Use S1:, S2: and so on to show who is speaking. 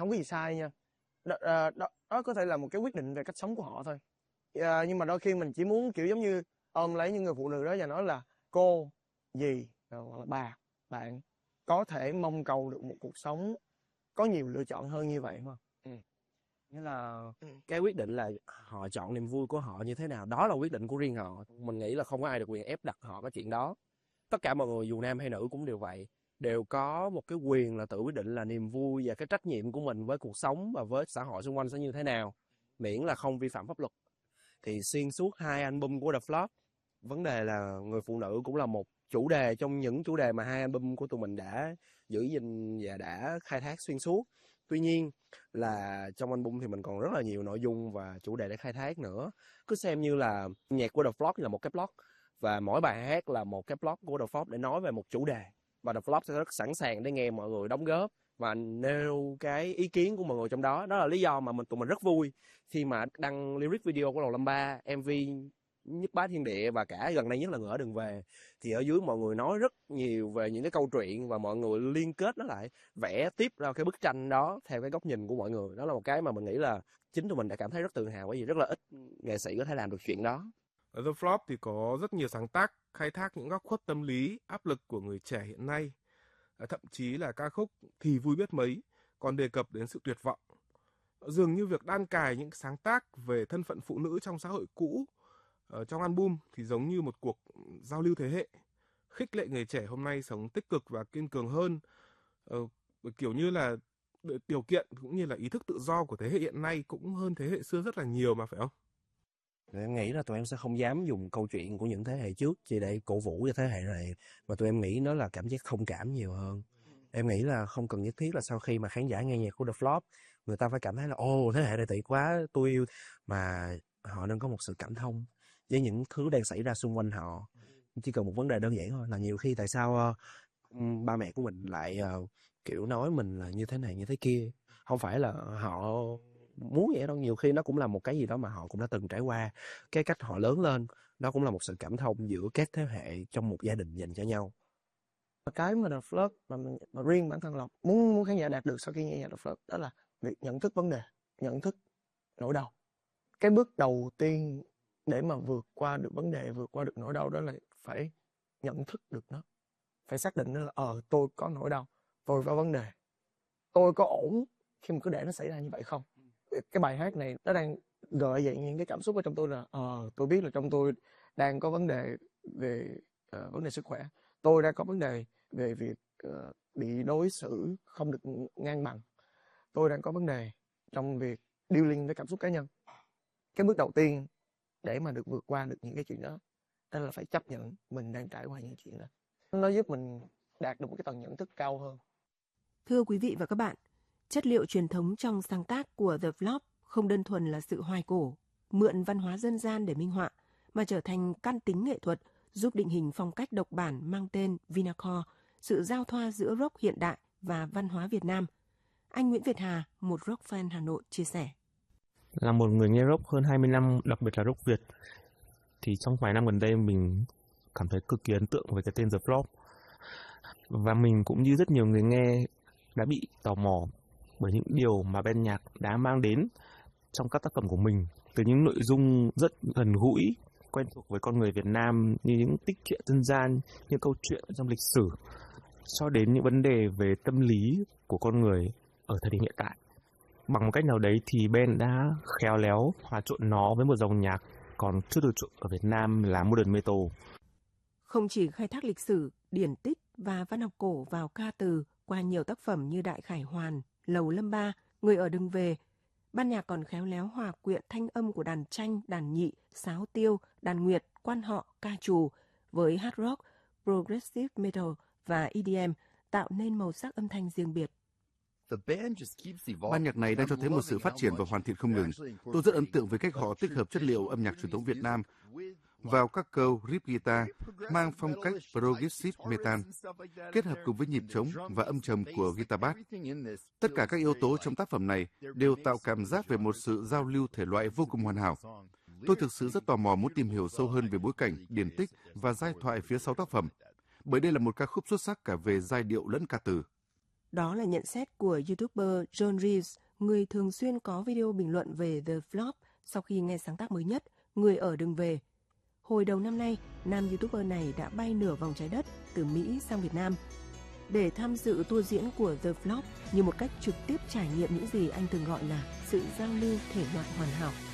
S1: không có gì sai nha. Đó có thể là một cái quyết định về cách sống của họ thôi. Nhưng mà đôi khi mình chỉ muốn kiểu giống như ôm lấy những người phụ nữ đó và nói là cô, dì, hoặc là bà, bạn có thể mong cầu được một cuộc sống có nhiều lựa chọn hơn như vậy không?
S2: Nghĩa là cái quyết định là họ chọn niềm vui của họ như thế nào, đó là quyết định của riêng họ. Mình nghĩ là không có ai được quyền ép đặt họ cái chuyện đó. Tất cả mọi người dù nam hay nữ cũng đều vậy, đều có một cái quyền là tự quyết định là niềm vui và cái trách nhiệm của mình với cuộc sống và với xã hội xung quanh sẽ như thế nào, miễn là không vi phạm pháp luật. Thì xuyên suốt 2 album của The Flop, vấn đề là người phụ nữ cũng là một chủ đề trong những chủ đề mà 2 album của tụi mình đã giữ gìn và đã khai thác xuyên suốt. Tuy nhiên là trong album thì mình còn rất là nhiều nội dung và chủ đề để khai thác nữa. Cứ xem như là nhạc của The Flop là một cái blog, và mỗi bài hát là một cái blog của The Flop để nói về một chủ đề. Và The Flop sẽ rất sẵn sàng để nghe mọi người đóng góp và nêu cái ý kiến của mọi người trong đó. Đó là lý do mà tụi mình rất vui khi mà đăng lyric video của Lầu Lâm Ba, MV Nhất Bá Thiên Địa và cả gần đây nhất là Người Ở Đừng Về. Thì ở dưới mọi người nói rất nhiều về những cái câu chuyện và mọi người liên kết nó lại, vẽ tiếp ra cái bức tranh đó theo cái góc nhìn của mọi người. Đó là một cái mà mình nghĩ là chính tụi mình đã cảm thấy rất tự hào, bởi vì rất là ít nghệ sĩ có thể làm được chuyện đó.
S3: Ở The Flop thì có rất nhiều sáng tác khai thác những góc khuất tâm lý, áp lực của người trẻ hiện nay. Thậm chí là ca khúc Thì Vui Biết Mấy còn đề cập đến sự tuyệt vọng. Dường như việc đan cài những sáng tác về thân phận phụ nữ trong xã hội cũ trong album thì giống như một cuộc giao lưu thế hệ, khích lệ người trẻ hôm nay sống tích cực và kiên cường hơn. Kiểu như là điều kiện cũng như là ý thức tự do của thế hệ hiện nay cũng hơn thế hệ xưa rất là nhiều mà, phải không?
S2: Em nghĩ là tụi em sẽ không dám dùng câu chuyện của những thế hệ trước chỉ để cổ vũ cho thế hệ này, mà tụi em nghĩ nó là cảm giác thông cảm nhiều hơn. Em nghĩ là không cần nhất thiết là sau khi mà khán giả nghe nhạc của The Flop, người ta phải cảm thấy là ồ, thế hệ này tuyệt quá, tôi yêu, mà họ nên có một sự cảm thông với những thứ đang xảy ra xung quanh họ. Chỉ cần một vấn đề đơn giản thôi, là nhiều khi tại sao ba mẹ của mình lại kiểu nói mình là như thế này như thế kia. Không phải là họ muốn vậy đâu, nhiều khi nó cũng là một cái gì đó mà họ cũng đã từng trải qua. Cái cách họ lớn lên, đó cũng là một sự cảm thông giữa các thế hệ trong một gia đình dành cho nhau.
S1: Cái mà The Flop mà riêng bản thân Lộc muốn khán giả đạt được sau khi nghe nhạc The Flop, đó là việc nhận thức vấn đề, nhận thức nỗi đau. Cái bước đầu tiên để mà vượt qua được vấn đề, vượt qua được nỗi đau, đó là phải nhận thức được nó, phải xác định là tôi có nỗi đau, tôi có vấn đề, tôi có ổn khi mà cứ để nó xảy ra như vậy không. Cái bài hát này nó đang gợi dậy những cái cảm xúc ở trong tôi là tôi biết là trong tôi đang có vấn đề về vấn đề sức khỏe, tôi đang có vấn đề về việc bị đối xử không được ngang bằng, tôi đang có vấn đề trong việc dealing với cảm xúc cá nhân. Cái bước đầu tiên để mà được vượt qua được những cái chuyện đó là phải chấp nhận mình đang trải qua những chuyện đó. Nó giúp mình đạt được một cái tầng nhận thức cao hơn.
S4: Thưa quý vị và các bạn, chất liệu truyền thống trong sáng tác của The Flop không đơn thuần là sự hoài cổ, mượn văn hóa dân gian để minh họa, mà trở thành căn tính nghệ thuật giúp định hình phong cách độc bản mang tên Vinacore, sự giao thoa giữa rock hiện đại và văn hóa Việt Nam. Anh Nguyễn Việt Hà, một rock fan Hà Nội, chia sẻ.
S5: Là một người nghe rock hơn 20 năm, đặc biệt là rock Việt, thì trong vài năm gần đây mình cảm thấy cực kỳ ấn tượng với cái tên The Flop. Và mình cũng như rất nhiều người nghe đã bị tò mò bởi những điều mà ban nhạc đã mang đến trong các tác phẩm của mình, từ những nội dung rất gần gũi, quen thuộc với con người Việt Nam như những tích truyện dân gian, những câu chuyện trong lịch sử, cho đến những vấn đề về tâm lý của con người ở thời điểm hiện tại. Bằng một cách nào đấy thì Ben đã khéo léo hòa trộn nó với một dòng nhạc còn chưa được chuộng ở Việt Nam là modern metal.
S4: Không chỉ khai thác lịch sử, điển tích và văn học cổ vào ca từ qua nhiều tác phẩm như Đại Khải Hoàn, Lầu Lâm Ba, Người Ở Đừng Về, ban nhạc còn khéo léo hòa quyện thanh âm của đàn tranh, đàn nhị, sáo tiêu, đàn nguyệt, quan họ, ca trù với hard rock, progressive metal và EDM, tạo nên màu sắc âm thanh riêng biệt.
S6: Ban nhạc này đang cho thấy một sự phát triển và hoàn thiện không ngừng. Tôi rất ấn tượng với cách họ tích hợp chất liệu âm nhạc truyền thống Việt Nam vào các câu riff guitar mang phong cách progressive metal, kết hợp cùng với nhịp trống và âm trầm của guitar bass. Tất cả các yếu tố trong tác phẩm này đều tạo cảm giác về một sự giao lưu thể loại vô cùng hoàn hảo. Tôi thực sự rất tò mò muốn tìm hiểu sâu hơn về bối cảnh, điển tích và giai thoại phía sau tác phẩm, bởi đây là một ca khúc xuất sắc cả về giai điệu lẫn ca từ.
S4: Đó là nhận xét của YouTuber John Reeves, người thường xuyên có video bình luận về The Flop sau khi nghe sáng tác mới nhất, Người ở đừng về. Hồi đầu năm nay, nam YouTuber này đã bay nửa vòng trái đất từ Mỹ sang Việt Nam để tham dự tour diễn của The Flop như một cách trực tiếp trải nghiệm những gì anh từng gọi là sự giao lưu thể loại hoàn hảo.